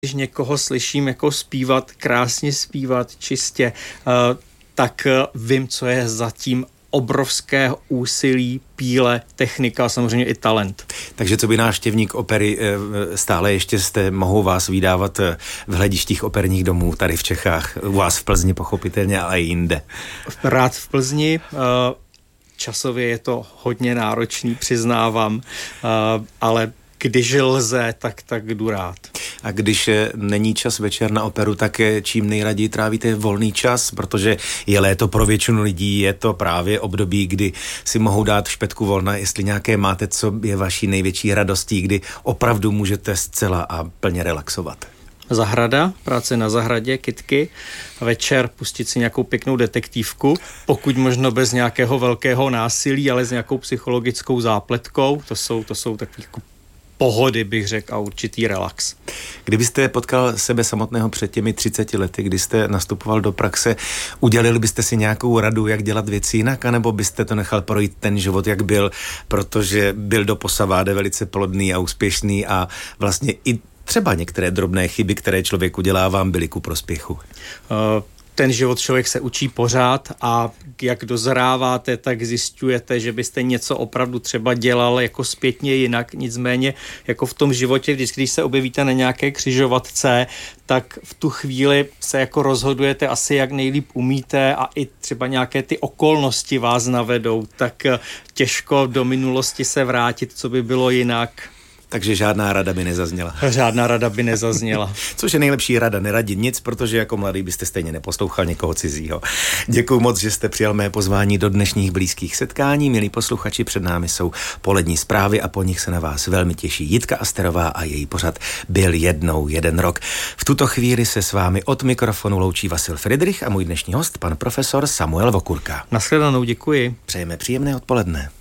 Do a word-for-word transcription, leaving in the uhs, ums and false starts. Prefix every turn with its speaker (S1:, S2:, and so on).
S1: Když někoho slyším jako zpívat, krásně zpívat, čistě, tak vím, co je zatím obrovské úsilí, píle, technika a samozřejmě i talent.
S2: Takže co by návštěvník opery stále ještě jste, mohou vás vydávat v hledištích operních domů tady v Čechách, u vás v Plzni pochopitelně, ale i jinde.
S1: Rád v Plzni, časově je to hodně náročný, přiznávám, ale když lze, tak, tak jdu rád.
S2: A když není čas večer na operu, tak čím nejraději trávíte volný čas, protože je léto pro většinu lidí, je to právě období, kdy si mohou dát špetku volna, jestli nějaké máte, co je vaší největší radostí, kdy opravdu můžete zcela a plně relaxovat.
S1: Zahrada, práce na zahradě, kytky, večer pustit si nějakou pěknou detektivku, pokud možno bez nějakého velkého násilí, ale s nějakou psychologickou zápletkou, to jsou, to jsou takový pohody, bych řekl, a určitý relax.
S2: Kdybyste potkal sebe samotného před těmi třiceti lety, kdy jste nastupoval do praxe, udělali byste si nějakou radu, jak dělat věci jinak, anebo byste to nechal projít ten život, jak byl, protože byl do posaváde velice plodný a úspěšný a vlastně i třeba některé drobné chyby, které člověk udělá, vám byly ku prospěchu?
S1: Uh... Ten život člověk se učí pořád a jak dozráváte, tak zjišťujete, že byste něco opravdu třeba dělal jako zpětně jinak. Nicméně jako v tom životě, vždycky, když se objevíte na nějaké křižovatce, tak v tu chvíli se jako rozhodujete asi, jak nejlíp umíte a i třeba nějaké ty okolnosti vás navedou, tak těžko do minulosti se vrátit, co by bylo jinak.
S2: Takže žádná rada by nezazněla.
S1: Žádná rada by nezazněla.
S2: Což je nejlepší rada, neradit nic, protože jako mladý byste stejně neposlouchal někoho cizího. Děkuju moc, že jste přijal mé pozvání do dnešních blízkých setkání. Milí posluchači, před námi jsou polední zprávy a po nich se na vás velmi těší Jitka Asterová a její pořad Byl jednou jeden rok. V tuto chvíli se s vámi od mikrofonu loučí Vasil Friedrich a můj dnešní host, pan profesor Samuel Vokurka.
S1: Nashledanou, děkuji.
S2: Přejeme příjemné odpoledne.